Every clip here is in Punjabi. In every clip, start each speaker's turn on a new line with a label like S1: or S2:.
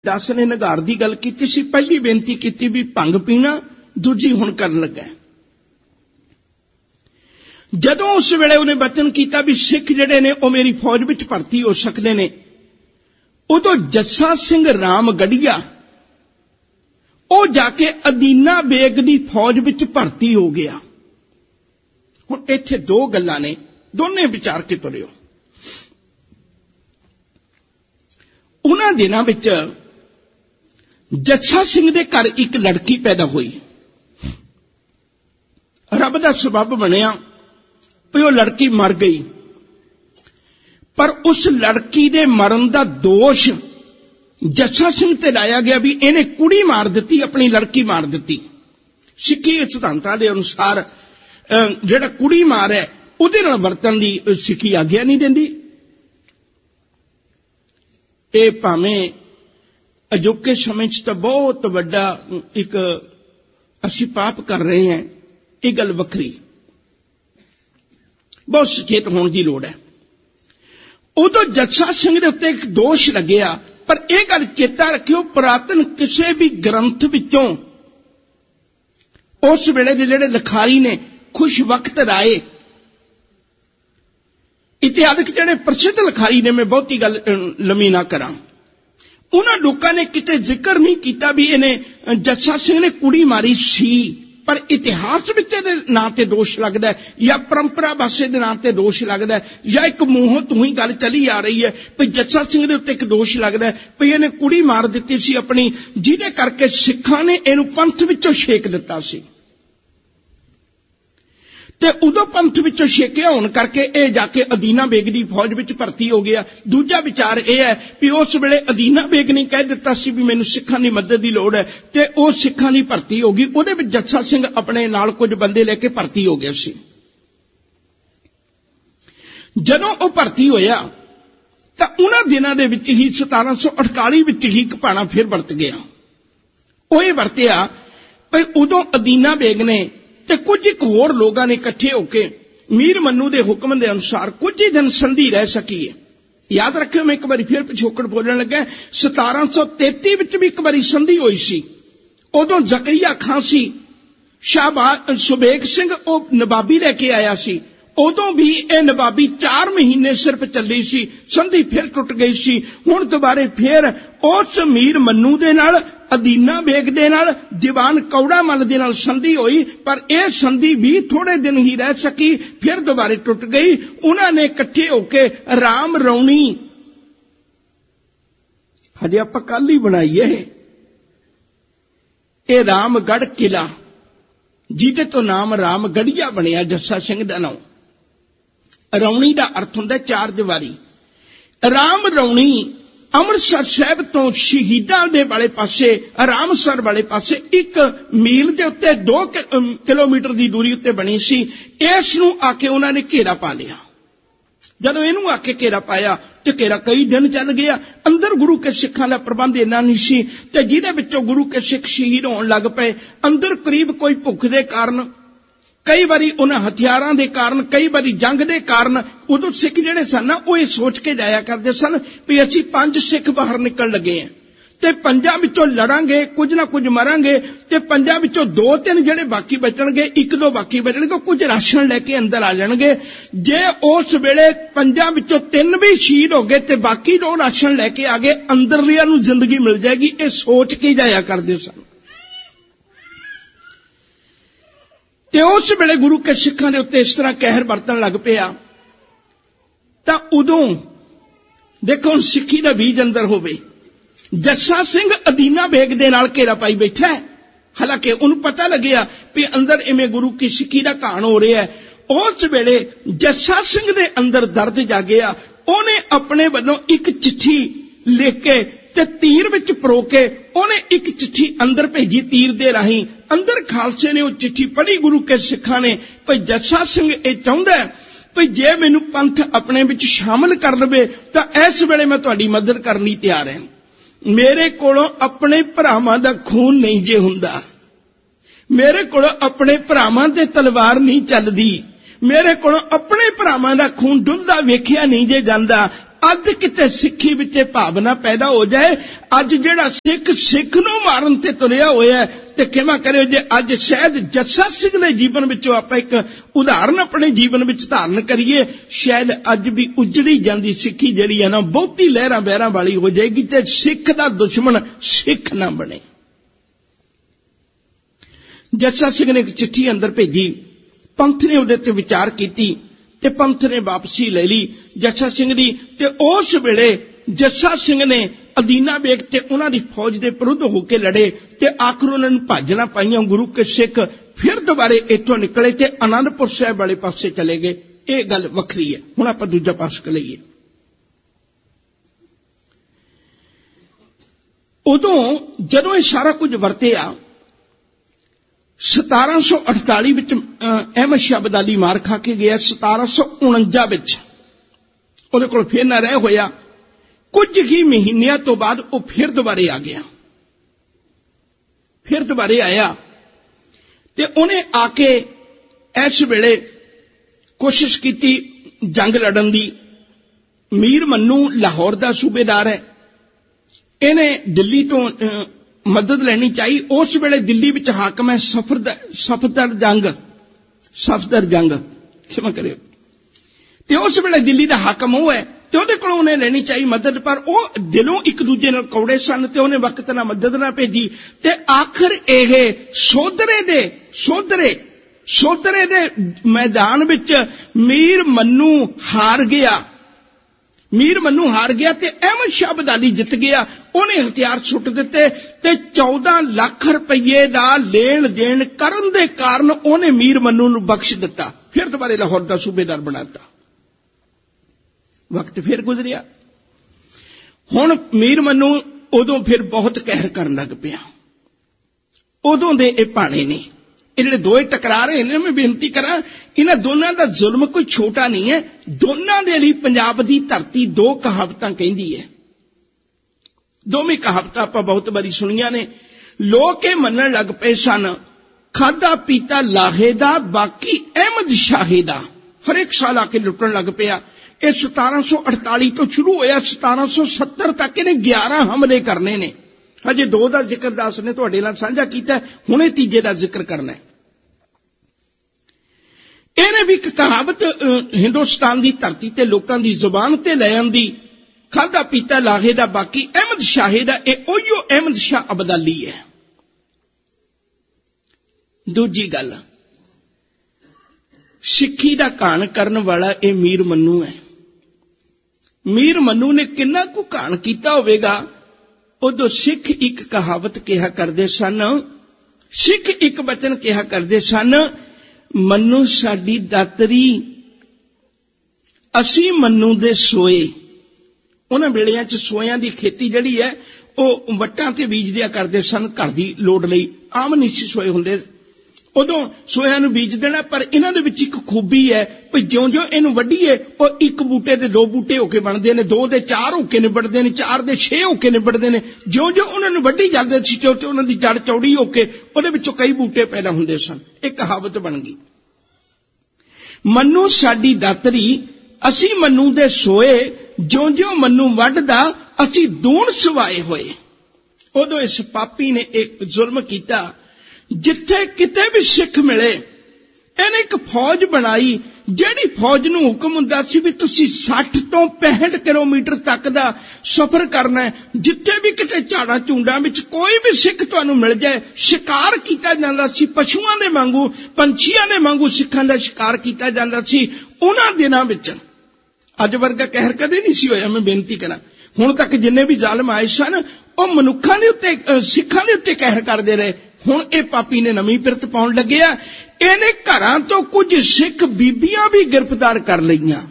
S1: दास ने निगार की गल की सी, पहली बेनती की भी भंग पीना, दूजी हुण करन लगा। जदों उस वेले उन्हें वचन किया भी सिख जिहड़े ने वो मेरी फौज विच भर्ती हो सकते ने, उदों जस्सा सिंह रामगढ़िया वो जाके अदीना बेग की फौज विच भर्ती हो गया। हुण इत्थे दो गल्लां ने, दोने विचार के तुरिओ। उन्हां दिनां विच जस्सा सिंह दे घर एक लड़की पैदा हुई। रब दा सबब बनिया वो लड़की मर गई, पर उस लड़की दे मरन दा दोष जस्सा सिंह ते लाया गया भी इहने कुड़ी मार दिती, अपनी लड़की मार दिती। सिक्खी सिद्धांतां दे अनुसार जिहड़ा कुड़ी मार है उहदे नाल वरतन दी सिक्खी आग्या नहीं दिंदी। ये भावें अजोके समय च तो बहुत वड्डा एक असीं पाप कर रहे हैं, ये गल वखरी, बहुत सचेत होने की लोड़ है। उदों जस्सा सिंह दे उत्ते एक दोष लग्या, पर यह गल चेता रखियो पुरातन किसी भी ग्रंथ विचों उस वेले दे जिहड़े लिखारी ने खुश वक्त राय इतिहासक जिहड़े प्रसिद्ध लिखारी ने, मैं बहुती गल लम्मी ना करां, उन्हां लोकां ने किते जिक्र नहीं किया भी इन्हें जस्सा सिंह ने कुड़ी मारी सी, पर इतिहास विच इहदे नां ते दोष लगदा है या परंपरा वासे दे नां ते दोष लगदा है या एक मूंहों तूं ही गल चली आ रही है भी जस्सा सिंह दे उत्ते एक दोष लगदा है भी इहने कुड़ी मार दित्ती सी अपनी, जिहदे करके सिखां ने इहनूं पंथ विचों छेक दित्ता सी ते उदों पंथ विचों छेकिया होण करके यह जाके अदीना बेग की फौज विच भर्ती हो गया। दूजा विचार यह है कि उस वेले अदीना बेग ने कह दिता सी भी मैनूं सिखां दी मदद की लोड़ है ते वो सिखां दी भर्ती हो गई। उहदे विच जस्सा सिंह अपने नाल कुछ बंदे लेके भर्ती हो गया सी। जदों वो भर्ती होया तां उन्हां दिनां दे विच ही 1748 विच ही एक भाणा फिर वरत गया। वो ये वरतिया भाई उदों अदीना बेग ने ते कुछ एक होर लोगां ने इकट्ठे होके मीर मन्नू दे हुक्म दे अनुसार कुछ ही दिन संधि रह सकी है। याद रखियो मैं एक बार फिर पिछोकड़ बोलने लगा, 1733 विच भी एक बारी संधि हुई सी। उदों जकरिया खां सी, शाहबाज सुबेग सिंह वो नवाबी लेके आया सी, उदों भी यह नवाबी 4 महीने सिर्फ चली सी, संधि फिर टुट गई सी। हुण दोबारे फिर उस मीर मन्नू दे नाल अदीना बेग दे नाल दीवान कौड़ा मल दे नाल संधि हुई, पर यह संधि भी थोड़े दिन ही रह सकी, फिर दोबारे टुट गई। उन्होंने इकट्ठे होके राम रौणी, हजे आपां कल ही बनाई है ये रामगढ़ किला, जिहदे तो नाम रामगढ़िया बनिया जस्सा सिंह दा नाम। रौणी दा अर्थ हुंदा 4 दीवारी। राम रौणी अमृतसर साहब तो शहीदां दे वाले पासे रामसर वाले पासे 1 मील दे उत्ते 2 किलोमीटर की दूरी उत्ते बनी सी। इस नूं आके उन्होंने घेरा पा लिया। जदों इनू आके घेरा पाया तो घेरा कई दिन चल गया। अंदर गुरु के सिखां दा प्रबंध इन्ना नहीं सी ते जिहदे विचों गुरु के सिख शहीद होण लग पे। अंदर करीब कोई भुख दे कारण, कई बारी उन्हां हथियारां दे कारण, कई बारी जंग दे कारण उदों सिख जिहड़े सन ना वो ये सोच के जाया करदे सन भी असीं 5 सिख बाहर निकल लगे हैं ते 5 विचों लड़ांगे, कुछ ना कुछ मरांगे ते 5 विचों 2-3 जिहड़े बाकी बचणगे, 1-2 बाकी बचणगे, कुछ राशन लेके अंदर आ जाणगे। जे उस वेले 5 विचों 3 भी शहीद हो गए ते बाकी 2 राशन लेके आ गए, अंदरलियां नूं जिंदगी मिल जाएगी, ये सोच के जाया करदे सन। ते उस वेले गुरु के सिखां दे उत्ते इस तरह कहर बरतन लग पिया तां उदों देखो हुण सिक्खी दा बीज अंदर होवे। जस्सा सिंह अदीना बेग दे नाल घेरा पाई बैठा है, हालांकि उन्हें पता लगे भी अंदर इवें गुरु की सिक्खी दा घाण हो रहा है। उस वेले जस्सा सिंह दे अंदर दर्द जागिया। उन्हें अपने वल्लों एक चिट्ठी लिख के ते तीर विच परो के उन्हें एक चिट्ठी अंदर भेजी तीर दे राही। अंदर खालसे ने वो चिट्ठी पढ़ी गुरु के सिखां ने भाई जस्सा सिंह ये चाहुंदा है भाई जे मैनू पंथ अपने विच शामिल कर लवे तां इस वेले मैं तुहाडी मदद करनी तैयार है। मेरे कोलों अपने भरावां दा खून नहीं जे हुंदा, मेरे कोलों अपने भरावां ते तलवार नहीं चलदी, मेरे कोलों अपने भरावां दा खून डुलदा वेखिया नहीं जे जांदा। ਅੱਜ ਕਿਤੇ ਸਿੱਖੀ ਵਿੱਚ ਭਾਵਨਾ ਪੈਦਾ ਹੋ ਜਾਏ, ਅੱਜ ਜਿਹੜਾ ਸਿੱਖ ਨੂੰ ਮਾਰਨ ਤੇ ਤੁਰਿਆ ਹੋਇਆ ਤੇ ਖਿਮਾ ਕਰਿਓ ਜੇ ਅੱਜ ਸ਼ਾਇਦ ਜੱਸਾ ਸਿੰਘ ਦੇ ਜੀਵਨ ਵਿੱਚੋਂ ਆਪਾਂ ਇੱਕ ਉਦਾਹਰਨ ਆਪਣੇ ਜੀਵਨ ਵਿੱਚ ਧਾਰਨ ਕਰੀਏ, ਸ਼ਾਇਦ ਅੱਜ ਵੀ ਉਜੜੀ ਜਾਂਦੀ ਸਿੱਖੀ ਜਿਹੜੀ ਹੈ ਨਾ ਬਹੁਤੀ ਲਹਿਰਾਂ ਬਹਿਰਾਂ ਵਾਲੀ ਹੋ ਜਾਏਗੀ ਤੇ ਸਿੱਖ ਦਾ ਦੁਸ਼ਮਣ ਸਿੱਖ ਨਾ ਬਣੇ। ਜੱਸਾ ਸਿੰਘ ਨੇ ਇੱਕ ਚਿੱਠੀ ਅੰਦਰ ਭੇਜੀ, ਪੰਥ ਨੇ ਉਹਦੇ ਤੇ ਵਿਚਾਰ ਕੀਤੀ ਤੇ ਪੰਥ ਨੇ ਵਾਪਸੀ ਲੈ ਲਈ ਜੱਸਾ ਸਿੰਘ ਦੀ। ਤੇ ਉਸ ਵੇਲੇ ਜੱਸਾ ਸਿੰਘ ਨੇ ਅਦੀਨਾ ਬੇਗ ਤੇ ਉਹਨਾਂ ਦੀ ਫੌਜ ਦੇ ਵਿਰੁੱਧ ਹੋ ਕੇ ਲੜੇ ਤੇ ਆਖਰ ਉਹਨਾਂ ਨੂੰ ਭਾਜਣਾ ਪਾਈਆਂ। ਗੁਰੂ ਕੇ ਸਿੱਖ ਫਿਰ ਦੁਬਾਰੇ ਇੱਥੋਂ ਨਿਕਲੇ ਤੇ ਆਨੰਦਪੁਰ ਸਾਹਿਬ ਵਾਲੇ ਪਾਸੇ ਚਲੇ ਗਏ। ਇਹ ਗੱਲ ਵੱਖਰੀ ਹੈ। ਹੁਣ ਆਪਾਂ ਦੂਜਾ ਪਾਸਕ ਲਈਏ। ਉਦੋਂ ਜਦੋਂ ਇਹ ਸਾਰਾ ਕੁਝ ਵਰਤਿਆ 1748 ਵਿੱਚ ਅਹਿਮਦ ਸ਼ਾਹ ਅਬਦਾਲੀ ਮਾਰ ਖਾ ਕੇ ਗਿਆ। 1749 ਵਿੱਚ ਉਹਦੇ ਕੋਲ ਫਿਰ ਨਾ ਰਹਿ ਹੋਇਆ। ਕੁਝ ਹੀ ਮਹੀਨਿਆਂ ਤੋਂ ਬਾਅਦ ਉਹ ਫਿਰ ਦੁਬਾਰੇ ਆ ਗਿਆ। ਫਿਰ ਦੁਬਾਰੇ ਆਇਆ ਤੇ ਉਹਨੇ ਆ ਕੇ ਇਸ ਵੇਲੇ ਕੋਸ਼ਿਸ਼ ਕੀਤੀ ਜੰਗ ਲੜਨ ਦੀ। ਮੀਰ ਮੰਨੂ ਲਾਹੌਰ ਦਾ ਸੂਬੇਦਾਰ ਹੈ, ਇਹਨੇ ਦਿੱਲੀ ਤੋਂ ਮਦਦ ਲੈਣੀ ਚਾਹੀ। ਉਸ ਵੇਲੇ ਦਿੱਲੀ ਵਿੱਚ ਹਾਕਮ ਹੈ ਸਫਦਰ ਜੰਗ ਖਿਮਾ ਕਰਿਓ। ਤੇ ਉਸ ਵੇਲੇ ਦਿੱਲੀ ਦਾ ਹਾਕਮ ਉਹ ਹੈ ਤੇ ਉਹਦੇ ਕੋਲੋਂ ਉਹਨੇ ਲੈਣੀ ਚਾਹੀ ਮਦਦ, ਪਰ ਉਹ ਦਿਲੋਂ ਇੱਕ ਦੂਜੇ ਨਾਲ ਕੌੜੇ ਸਨ ਤੇ ਉਹਨੇ ਵਕਤ ਨਾਲ ਮਦਦ ਨਾ ਭੇਜੀ। ਤੇ ਆਖਰ ਇਹ ਸੋਧਰੇ ਦੇ ਮੈਦਾਨ ਵਿੱਚ ਮੀਰ ਮੰਨੂ ਹਾਰ ਗਿਆ ਤੇ ਅਹਿਮਦ ਸ਼ਾਹ ਅਬਦਾਲੀ ਜਿੱਤ ਗਿਆ। ਉਹਨੇ ਹਥਿਆਰ ਸੁੱਟ ਦਿੱਤੇ ਤੇ 14 ਲੱਖ ਰੁਪਏ ਦਾ ਲੈਣ ਦੇਣ ਕਰਨ ਦੇ ਕਾਰਨ ਉਹਨੇ ਮੀਰ ਮੰਨੂ ਨੂੰ ਬਖਸ਼ ਦਿੱਤਾ। ਫਿਰ ਦੁਬਾਰੇ ਲਾਹੌਰ ਦਾ ਸੂਬੇਦਾਰ ਬਣਾਤਾ। ਵਕਤ ਫਿਰ ਗੁਜ਼ਰਿਆ। ਹੁਣ ਮੀਰ ਮੰਨੂ ਉਦੋਂ ਫਿਰ ਬਹੁਤ ਕਹਿਰ ਕਰਨ ਲੱਗ ਪਿਆ। ਉਦੋਂ ਦੇ ਇਹ ਭਾਣੇ ਨੇ, ਇਹ ਜਿਹੜੇ ਦੋਏ ਟਕਰਾ ਰਹੇ ਨੇ, ਮੈਂ ਬੇਨਤੀ ਕਰਾਂ ਇਹਨਾਂ ਦੋਨਾਂ ਦਾ ਜ਼ੁਲਮ ਕੋਈ ਛੋਟਾ ਨਹੀਂ ਹੈ। ਦੋਨਾਂ ਦੇ ਲਈ ਪੰਜਾਬ ਦੀ ਧਰਤੀ ਦੋ ਕਹਾਵਤਾਂ ਕਹਿੰਦੀ ਹੈ। ਦੋਵੇਂ ਕਹਾਵਤਾਂ ਆਪਾਂ ਬਹੁਤ ਵਾਰੀ ਸੁਣੀਆਂ ਨੇ। ਲੋਕ ਇਹ ਮੰਨਣ ਲੱਗ ਪਏ ਸਨ ਖਾਦਾ ਪੀਤਾ ਲਾਹੇ ਦਾ, ਬਾਕੀ ਅਹਿਮਦ ਸ਼ਾਹੇ ਦਾ। ਹਰੇਕ ਸਾਲ ਆ ਕੇ ਲੁੱਟਣ ਲੱਗ ਪਿਆ। ਇਹ 1748 ਤੋਂ ਸ਼ੁਰੂ ਹੋਇਆ, 1770 ਤੱਕ ਇਹਨੇ 11 ਹਮਲੇ ਕਰਨੇ ਨੇ। ਹਜੇ 2 ਦਾ ਜ਼ਿਕਰ ਦਾਸ ਨੇ ਤੁਹਾਡੇ ਨਾਲ ਸਾਂਝਾ ਕੀਤਾ, ਹੁਣੇ ਤੀਜੇ ਦਾ ਜ਼ਿਕਰ ਕਰਨਾ ਹੈ। ਇਹਨੇ ਵੀ ਇੱਕ ਕਹਾਵਤ ਹਿੰਦੁਸਤਾਨ ਦੀ ਧਰਤੀ ਤੇ ਲੋਕਾਂ ਦੀ ਜ਼ੁਬਾਨ ਤੇ ਲੈ ਆਂਦੀ, ਖਾਦਾ ਪੀਤਾ ਲਾਹੇ ਦਾ, ਬਾਕੀ ਅਹਿਮਦ ਸ਼ਾਹੇ ਦਾ। ਇਹ ਉਹੀਓ ਅਹਿਮਦ ਸ਼ਾਹ ਅਬਦਾਲੀ ਹੈ। ਦੂਜੀ ਗੱਲ, ਸਿੱਖੀ ਦਾ ਘਾਣ ਕਰਨ ਵਾਲਾ ਇਹ ਮੀਰ ਮੰਨੂ ਹੈ। ਮੀਰ ਮੰਨੂ ਨੇ ਕਿੰਨਾ ਕੁ ਘਾਣ ਕੀਤਾ ਹੋਵੇਗਾ। ਉਦੋਂ ਸਿੱਖ ਇੱਕ ਕਹਾਵਤ ਕਿਹਾ ਕਰਦੇ ਸਨ, ਸਿੱਖ ਇੱਕ ਬਚਨ ਕਿਹਾ ਕਰਦੇ ਸਨ, ਮੰਨੂ ਸਾਡੀ ਦਾਤਰੀ ਅਸੀਂ ਮੰਨੂ ਦੇ ਸੋਏ। ਉਹਨਾਂ ਵੇਲਿਆਂ 'ਚ ਸੋਇਆਂ ਦੀ ਖੇਤੀ ਜਿਹੜੀ ਹੈ ਉਹ ਵੱਟਾਂ ਤੇ ਬੀਜ ਦਿਆ ਕਰਦੇ ਸਨ ਘਰ ਦੀ ਲੋੜ ਲਈ। ਆਮ ਨਹੀਂ ਸੀ ਸੋਏ ਹੁੰਦੇ ਉਦੋਂ ਸੋਇਆਂ ਨੂੰ ਬੀਜ ਦੇਣਾ। ਪਰ ਇਹਨਾਂ ਦੇ ਵਿੱਚ ਇੱਕ ਖੂਬੀ ਹੈ ਵੀ ਜਿਉਂ-ਜਿਉਂ ਇਹਨੂੰ ਵੱਢੀਏ ਉਹ ਇੱਕ ਬੂਟੇ ਦੇ 2 ਬੂਟੇ ਹੋ ਕੇ ਬਣਦੇ ਨੇ, 2 ਦੇ 4 ਹੋ ਕੇ ਨਿਬੜਦੇ ਨੇ, 4 ਦੇ 6 ਹੋ ਕੇ ਨਿਬੜਦੇ ਨੇ। ਜਿਉਂ-ਜਿਉਂ ਉਹਨਾਂ ਨੂੰ ਵੱਢੀ ਜਾਂਦੇ ਸੀ ਤੇ ਉਹਨਾਂ ਦੀ ਜੜ ਚੌੜੀ ਹੋ ਕੇ ਉਹਦੇ ਵਿੱਚੋਂ ਕਈ ਬੂਟੇ ਪੈਦਾ ਹੁੰਦੇ ਸਨ। ਇਹ ਕਹਾਵਤ ਬਣ ਗਈ। ਮੰਨੂ ਸਾਡੀ ਦਾਤਰੀ ਅਸੀਂ ਮੰਨੂ ਦੇ ਸੋਏ, ਜਿਉਂ-ਜਿਉਂ ਮੰਨੂ ਵੱਢਦਾ ਅਸੀਂ ਦੂਣ ਸਵਾਏ ਹੋਏ। ਉਦੋਂ ਇਸ ਪਾਪੀ ਨੇ ਇੱਕ ਜ਼ੁਲਮ ਕੀਤਾ। ਜਿੱਥੇ ਕਿਤੇ ਵੀ ਸਿੱਖ ਮਿਲੇ ਇਹਨੇ ਇੱਕ ਫੌਜ ਬਣਾਈ, ਜਿਹੜੀ ਫੌਜ ਨੂੰ ਹੁਕਮ ਹੁੰਦਾ ਸੀ ਵੀ ਤੁਸੀਂ 60 ਤੋਂ 65 ਕਿਲੋਮੀਟਰ ਤੱਕ ਦਾ ਸਫ਼ਰ ਕਰਨਾ ਹੈ। ਜਿੱਥੇ ਵੀ ਕਿਤੇ ਝਾੜਾਂ ਝੁੰਡਾਂ ਵਿੱਚ ਕੋਈ ਵੀ ਸਿੱਖ ਤੁਹਾਨੂੰ ਮਿਲ ਜਾਏ, ਸ਼ਿਕਾਰ ਕੀਤਾ ਜਾਂਦਾ ਸੀ। ਪਸ਼ੂਆਂ ਦੇ ਵਾਂਗੂ, ਪੰਛੀਆਂ ਦੇ ਵਾਂਗੂ ਸਿੱਖਾਂ ਦਾ ਸ਼ਿਕਾਰ ਕੀਤਾ ਜਾਂਦਾ ਸੀ। ਉਹਨਾਂ ਦਿਨਾਂ ਵਿੱਚ ਅੱਜ ਵਰਗਾ ਕਹਿਰ ਕਦੇ ਨਹੀਂ ਸੀ ਹੋਇਆ। ਮੈਂ ਬੇਨਤੀ ਕਰਾਂ, ਹੁਣ ਤੱਕ ਜਿੰਨੇ ਵੀ ਜ਼ਾਲਮ ਆਏ ਸਨ ਉਹ ਮਨੁੱਖਾਂ ਦੇ ਉੱਤੇ, ਸਿੱਖਾਂ ਦੇ ਉੱਤੇ ਕਹਿਰ ਕਰਦੇ ਰਹੇ। ਹੁਣ ਇਹ ਪਾਪੀ ਨੇ ਨਵੀਂ ਪਿਰਤ ਪਾਉਣ ਲੱਗਿਆ। ਇਹਨੇ ਘਰਾਂ ਤੋਂ ਕੁਝ ਸਿੱਖ ਬੀਬੀਆਂ ਵੀ ਗ੍ਰਿਫਤਾਰ ਕਰ ਲਈਆਂ।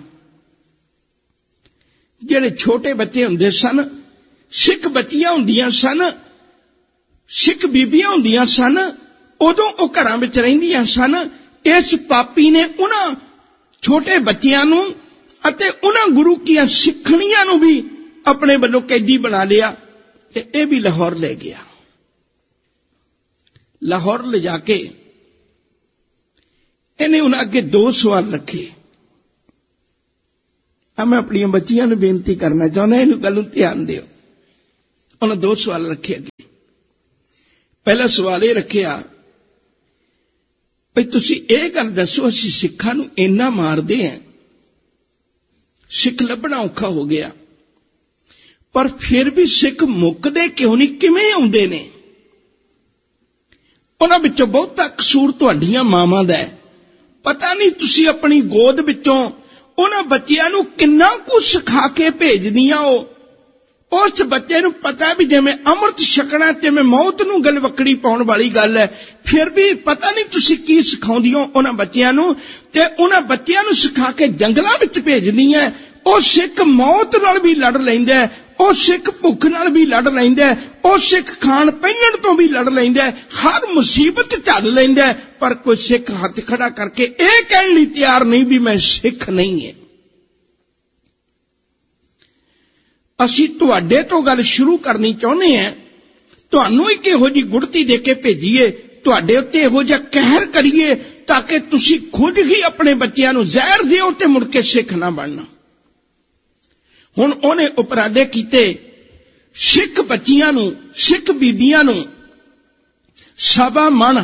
S1: ਜਿਹੜੇ ਛੋਟੇ ਬੱਚੇ ਹੁੰਦੇ ਸਨ, ਸਿੱਖ ਬੱਚੀਆਂ ਹੁੰਦੀਆਂ ਸਨ, ਸਿੱਖ ਬੀਬੀਆਂ ਹੁੰਦੀਆਂ ਸਨ, ਉਦੋਂ ਉਹ ਘਰਾਂ ਵਿੱਚ ਰਹਿੰਦੀਆਂ ਸਨ। ਇਸ ਪਾਪੀ ਨੇ ਉਹਨਾਂ ਛੋਟੇ ਬੱਚਿਆਂ ਨੂੰ ਅਤੇ ਉਹਨਾਂ ਗੁਰੂ ਕੀਆਂ ਸਿੱਖਣੀਆਂ ਨੂੰ ਵੀ ਆਪਣੇ ਵੱਲੋਂ ਕੈਦੀ ਬਣਾ ਲਿਆ ਤੇ ਇਹ ਵੀ ਲਾਹੌਰ ਲੈ ਗਿਆ। ਲਾਹੌਰ ਲਿਜਾ ਕੇ ਇਹਨੇ ਉਹਨਾਂ ਅੱਗੇ 2 ਸਵਾਲ ਰੱਖੇ। मैं अपनी बच्चियां नूं बेनती करना चाहुंदा, इहनूं गल नूं ध्यान दिओ। उन्हां दो सवाल रखे अगे। पहला सवाल यह रखिया भई तुसीं इह गल दसो, असीं सिखां नूं इन्ना मारदे हैं, सिख लभना औखा हो गया, पर फिर भी सिख मुकदे क्यों नहीं, किवें आउंदे ने? उन्हां विचों बहुता कसूर तुहाडीआं मावां दा है। पता नहीं तुसीं अपनी गोद विचों उन्हां बच्चियां नूं किन्ना कुछ सिखा के भेजदियां हो। उस बच्चे नूं पता भी जिवें अमृत छकना तिवें मौत नूं गलवकड़ी पाउण वाली गल है, फिर भी पता नहीं तुसीं की सिखाउंदी हो उन्हां बच्चियां नूं, ते उन्हां बच्चियां नूं सिखा के जंगलां विच भेजदियां। ਉਹ सिख मौत नाल भी लड़ लैंदा है, ਉਹ सिख भुख नाल भी लड़ लैंदा है, ਉਹ सिख खाण पीण तो भी लड़ लैंदा है, हर मुसीबत झल लैंदा है, पर कोई सिख हथ खड़ा करके ਇਹ कहण लई तैयार नहीं भी मैं सिख नहीं है। ਅਸੀਂ ਤੁਹਾਡੇ ਤੋਂ ਗੱਲ ਸ਼ੁਰੂ ਕਰਨੀ ਚਾਹੁੰਦੇ ਹਾਂ, ਤੁਹਾਨੂੰ ਇੱਕ ਇਹੋ ਜਿਹੀ ਗੁੜਤੀ ਦੇ ਕੇ ਭੇਜੀਏ, ਤੁਹਾਡੇ ਉੱਤੇ ਇਹੋ ਜਿਹਾ ਕਹਿਰ ਕਰੀਏ ਤਾਂ ਕਿ ਤੁਸੀਂ ਖੁਦ ਹੀ ਆਪਣੇ ਬੱਚਿਆਂ ਨੂੰ ਜ਼ਹਿਰ ਦਿਓ ਤੇ ਮੁੜ ਕੇ ਸਿੱਖ ਨਾ ਬਣਨਾ। ਹੁਣ ਉਹਨੇ ਉਪਰਾਲੇ ਕੀਤੇ, ਸਿੱਖ ਬੱਚੀਆਂ ਨੂੰ, ਸਿੱਖ ਬੀਬੀਆਂ ਨੂੰ ਸਵਾ ਮਣ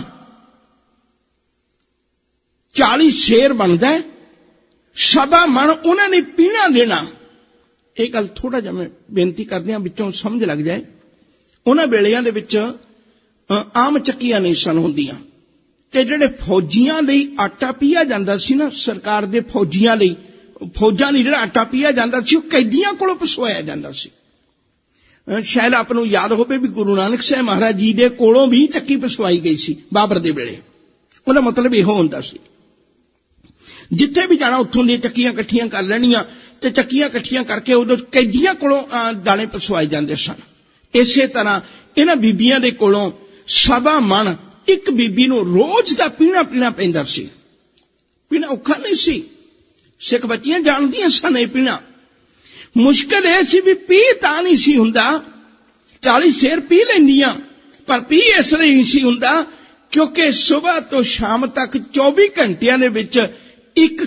S1: 40 ਸ਼ੇਰ ਬਣਦਾ ਹੈ, ਸਵਾ ਮਣ ਉਹਨਾਂ ਨੇ ਪੀਣਾ ਦੇਣਾ। ਇਹ ਗੱਲ ਥੋੜਾ ਜਿਹਾ ਮੈਂ ਬੇਨਤੀ ਕਰਦੇ ਹਾਂ ਵਿੱਚੋਂ ਸਮਝ ਲੱਗ ਜਾਏ। ਉਹਨਾਂ ਵੇਲਿਆਂ ਦੇ ਵਿੱਚ ਆਮ ਚੱਕੀਆਂ ਨਹੀਂ ਸਨ ਹੁੰਦੀਆਂ, ਤੇ ਜਿਹੜੇ ਫੌਜੀਆਂ ਲਈ ਆਟਾ ਪੀਆ ਜਾਂਦਾ ਸੀ ਨਾ, ਸਰਕਾਰ ਦੇ ਫੌਜੀਆਂ ਲਈ, ਫੌਜਾਂ ਲਈ ਜਿਹੜਾ ਆਟਾ ਪੀਆ ਜਾਂਦਾ ਸੀ ਉਹ ਕੈਦੀਆਂ ਕੋਲੋਂ ਪਸਵਾਇਆ ਜਾਂਦਾ ਸੀ। ਸ਼ਾਇਦ ਆਪ ਨੂੰ ਯਾਦ ਹੋਵੇ ਵੀ ਗੁਰੂ ਨਾਨਕ ਸਾਹਿਬ ਮਹਾਰਾਜ ਜੀ ਦੇ ਕੋਲੋਂ ਵੀ ਚੱਕੀ ਪਸਵਾਈ ਗਈ ਸੀ ਬਾਬਰ ਦੇ ਵੇਲੇ। ਉਹਦਾ ਮਤਲਬ ਇਹੋ ਹੁੰਦਾ ਸੀ ਜਿੱਥੇ ਵੀ ਜਾਣਾ ਉੱਥੋਂ ਦੀਆਂ ਚੱਕੀਆਂ ਇਕੱਠੀਆਂ ਕਰ ਲੈਣੀਆਂ, ਤੇ ਚੱਕੀਆਂ ਇਕੱਠੀਆਂ ਕਰਕੇ ਉਦੋਂ ਕੈਦੀਆਂ ਕੋਲੋਂ ਦਾਣੇ ਪਸਵਾਏ ਜਾਂਦੇ ਸਨ। ਇਸੇ ਤਰ੍ਹਾਂ ਇਹਨਾਂ ਬੀਬੀਆਂ ਦੇ ਕੋਲੋਂ ਸਵਾ ਮਣ ਇੱਕ ਬੀਬੀ ਨੂੰ ਰੋਜ਼ ਦਾ ਪੀਣਾ ਪੈਂਦਾ ਸੀ। ਪੀਣਾ ਔਖਾ ਨਹੀਂ ਸੀ, ਸਿੱਖ ਬੱਚੀਆਂ ਜਾਣਦੀਆਂ ਸਨ ਇਹ ਪੀਣਾ। ਮੁਸ਼ਕਿਲ ਇਹ ਸੀ ਵੀ ਪੀ ਤਾਂ ਨਹੀਂ ਸੀ ਹੁੰਦਾ, 40 ਸ਼ੇਰ ਪੀ ਲੈਂਦੀਆਂ, ਪਰ ਪੀ ਇਸ ਲਈ ਨਹੀਂ ਸੀ ਹੁੰਦਾ ਕਿਉਂਕਿ ਸਵੇਰ ਤੋਂ ਸ਼ਾਮ ਤੱਕ 24 ਘੰਟਿਆਂ ਦੇ ਵਿੱਚ ਇੱਕ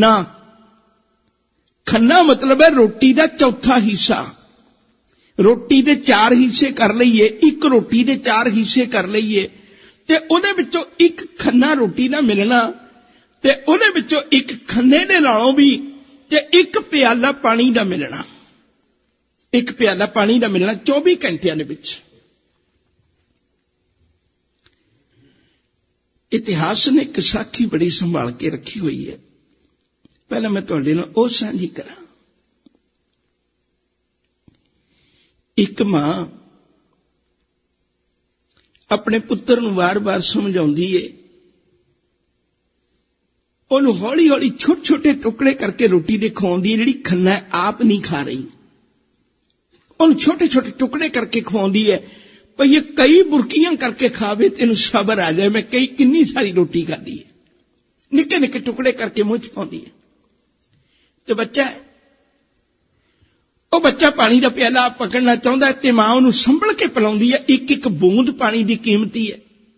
S1: ਖੰਨਾ ਮਤਲਬ ਹੈ ਰੋਟੀ ਦਾ ਚੌਥਾ ਹਿੱਸਾ। ਰੋਟੀ ਦੇ 4 ਹਿੱਸੇ ਕਰ ਲਈਏ, ਇੱਕ ਰੋਟੀ ਦੇ 4 ਹਿੱਸੇ ਕਰ ਲਈਏ, ਤੇ ਉਹਦੇ ਵਿੱਚੋਂ ਇੱਕ ਖੰਨਾ ਰੋਟੀ ਦਾ ਮਿਲਣਾ, ਤੇ ਉਹਦੇ ਵਿੱਚੋਂ ਇੱਕ ਖੰਨੇ ਦੇ ਨਾਲੋਂ ਵੀ ਤੇ ਇੱਕ ਪਿਆਲਾ ਪਾਣੀ ਦਾ ਮਿਲਣਾ, ਇੱਕ ਪਿਆਲਾ ਪਾਣੀ ਦਾ ਮਿਲਣਾ 24 ਘੰਟਿਆਂ ਦੇ ਵਿੱਚ। ਇਤਿਹਾਸ ਨੇ ਇੱਕ ਸਾਖੀ ਬੜੀ ਸੰਭਾਲ ਕੇ ਰੱਖੀ ਹੋਈ ਹੈ, ਪਹਿਲਾਂ ਮੈਂ ਤੁਹਾਡੇ ਨਾਲ ਉਹ ਸਾਂਝੀ ਕਰਾਂ। ਇੱਕ ਮਾਂ ਆਪਣੇ ਪੁੱਤਰ ਨੂੰ ਵਾਰ-ਵਾਰ ਸਮਝਾਉਂਦੀ ਏ, ਉਹਨੂੰ ਹੌਲੀ-ਹੌਲੀ ਛੋਟੇ-ਛੋਟੇ ਟੁਕੜੇ ਕਰਕੇ ਰੋਟੀ ਦੇ ਖਵਾਉਂਦੀ ਹੈ ਜਿਹੜੀ ਖੰਨਾ ਆਪ ਨਹੀਂ ਖਾ ਰਹੀ। ਉਹਨੂੰ ਛੋਟੇ-ਛੋਟੇ ਟੁਕੜੇ ਕਰਕੇ ਖਵਾਉਂਦੀ ਹੈ ਭਈ ਇਹ ਕਈ ਬੁਰਕੀਆਂ ਕਰਕੇ ਖਾਵੇ ਤੈਨੂੰ ਸਬਰ ਆ ਜਾਏ, ਮੈਂ ਕਿੰਨੀ ਸਾਰੀ ਰੋਟੀ ਖਾਧੀ ਹੈ। ਨਿੱਕੇ-ਨਿੱਕੇ ਟੁਕੜੇ ਕਰਕੇ ਮੂੰਹ 'ਚ ਪਾਉਂਦੀ ਹੈ। ਤੇ ਬੱਚਾ ਹੈ, ਉਹ ਬੱਚਾ ਪਾਣੀ ਦਾ ਪਿਆਲਾ ਪਕੜਨਾ ਚਾਹੁੰਦਾ ਹੈ ਤੇ ਮਾਂ ਉਹਨੂੰ ਸੰਭਲ ਕੇ ਪਿਲਾਉਂਦੀ ਹੈ। ਇੱਕ-ਇੱਕ ਬੂੰਦ ਪਾਣੀ ਦੀ ਕੀਮਤੀ ਹੈ।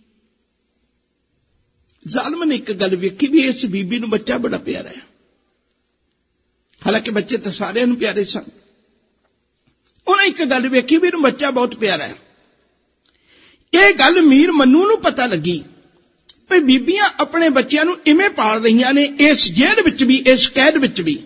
S1: ਜ਼ਾਲਮ ਨੇ ਇੱਕ ਗੱਲ ਵੇਖੀ ਵੀ ਇਸ ਬੀਬੀ ਨੂੰ ਬੱਚਾ ਬੜਾ ਪਿਆਰਾ ਹੈ, ਹਾਲਾਂਕਿ ਬੱਚੇ ਤਾਂ ਸਾਰਿਆਂ ਨੂੰ ਪਿਆਰੇ ਸਨ। ਉਹਨੇ ਇੱਕ ਗੱਲ ਵੇਖੀ ਵੀ ਇਹਨੂੰ ਬੱਚਾ ਬਹੁਤ ਪਿਆਰਾ ਹੈ। ਇਹ ਗੱਲ ਮੀਰ ਮੰਨੂ ਨੂੰ ਪਤਾ ਲੱਗੀ ਵੀ ਬੀਬੀਆਂ ਆਪਣੇ ਬੱਚਿਆਂ ਨੂੰ ਇਵੇਂ ਪਾਲ ਰਹੀਆਂ ਨੇ, ਇਸ ਜੇਲ੍ਹ ਵਿੱਚ ਵੀ, ਇਸ ਕੈਦ ਵਿੱਚ ਵੀ।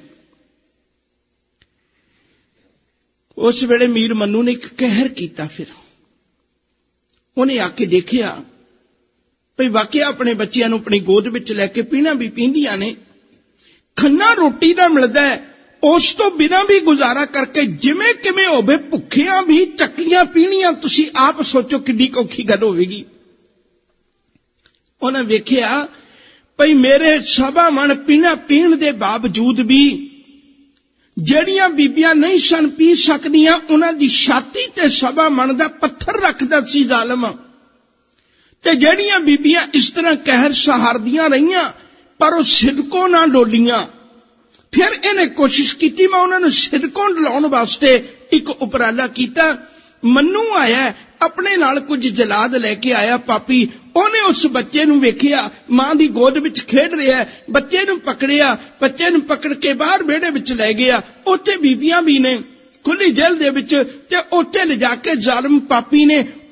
S1: ਉਸ ਵੇਲੇ ਮੀਰ ਮੰਨੂ ਨੇ ਇੱਕ ਕਹਿਰ ਕੀਤਾ। ਫਿਰ ਉਹਨੇ ਆ ਕੇ ਦੇਖਿਆ ਭਈ ਵਾਕਿਆ ਆਪਣੇ ਬੱਚਿਆਂ ਨੂੰ ਆਪਣੀ ਗੋਦ ਵਿੱਚ ਲੈ ਕੇ ਪੀਣਾ ਵੀ ਪੀਂਦੀਆਂ ਨੇ, ਖੰਨਾ ਰੋਟੀ ਦਾ ਮਿਲਦਾ ਹੈ, ਉਸ ਤੋਂ ਬਿਨਾਂ ਵੀ ਗੁਜ਼ਾਰਾ ਕਰਕੇ ਜਿਵੇਂ ਕਿਵੇਂ ਹੋਵੇ ਭੁੱਖਿਆਂ ਵੀ ਚੱਕੀਆਂ ਪੀਣੀਆਂ। ਤੁਸੀਂ ਆਪ ਸੋਚੋ ਕਿੰਨੀ ਔਖੀ ਗੱਲ ਹੋਵੇਗੀ। ਉਹਨੇ ਵੇਖਿਆ ਭਈ ਮੇਰੇ ਸਵਾ ਮਣ ਪੀਣਾ ਪੀਣ ਦੇ ਬਾਵਜੂਦ ਵੀ ਜਿਹੜੀਆਂ ਬੀਬੀਆਂ ਨਹੀਂ ਸਨ ਪੀ ਸਕਦੀਆਂ, ਉਹਨਾਂ ਦੀ ਛਾਤੀ ਤੇ ਸਵਾ ਮਣ ਦਾ ਪੱਥਰ ਰੱਖਦਾ ਸੀ ਜ਼ਾਲਮ। ਤੇ ਜਿਹੜੀਆਂ ਬੀਬੀਆਂ ਇਸ ਤਰ੍ਹਾਂ ਕਹਿਰ ਸਹਾਰਦੀਆਂ ਰਹੀਆਂ ਪਰ ਉਹ ਸਿਦਕੋਂ ਨਾ ਡੋਲੀਆਂ, ਫਿਰ ਇਹਨੇ ਕੋਸ਼ਿਸ਼ ਕੀਤੀ ਮੈਂ ਉਹਨਾਂ ਨੂੰ ਸਿਦਕੋਂ ਡਲਾਉਣ ਵਾਸਤੇ ਇੱਕ ਉਪਰਾਲਾ ਕੀਤਾ। ਮੰਨੂ ਆਇਆ अपने नाल कुछ जलाद लेके आया पापी। ਉਹਨੇ ਉਸ ਬੱਚੇ ਨੂੰ ਵੇਖਿਆ ਮਾਂ ਦੀ ਗੋਦ ਵਿੱਚ ਖੇਡ ਰਿਹਾ ਹੈ, ਬੱਚੇ ਨੂੰ ਪਕੜਿਆ, ਬੱਚੇ ਨੂੰ ਪਕੜ ਕੇ ਬਾਹਰ ਵਿਹੜੇ ਵਿੱਚ ਲੈ ਗਿਆ। ਉੱਥੇ ਬੀਬੀਆਂ ਵੀ ਨੇ ਖੁੱਲੀ ਜੇਲ੍ਹ ਦੇ ਵਿੱਚ, ਤੇ ਉੱਥੇ ਲਿਜਾ ਕੇ ਜ਼ਾਲਮ ਪਾਪੀ ਨੇ